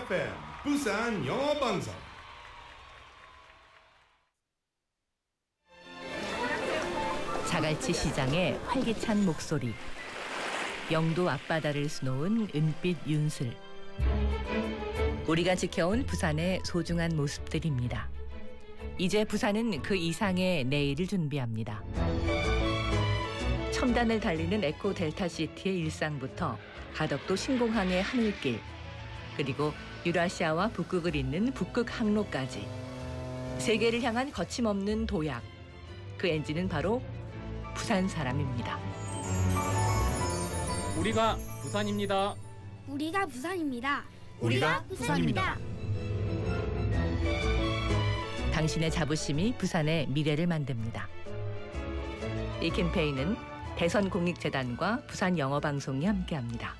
FM 부산 영어방송. 자갈치 시장의 활기찬 목소리. 영도 앞바다를 수놓은 은빛 윤슬. 우리가 지켜온 부산의 소중한 모습들입니다. 이제 부산은 그 이상의 내일을 준비합니다. 첨단을 달리는 에코 델타시티의 일상부터 가덕도 신공항의 하늘길, 그리고 유라시아와 북극을 잇는 북극 항로까지 세계를 향한 거침없는 도약. 그 엔진은 바로 부산 사람입니다. 우리가 부산입니다. 우리가 부산입니다. 우리가 부산입니다. 당신의 자부심이 부산의 미래를 만듭니다. 이 캠페인은 대선공익재단과 부산영어방송이 함께합니다.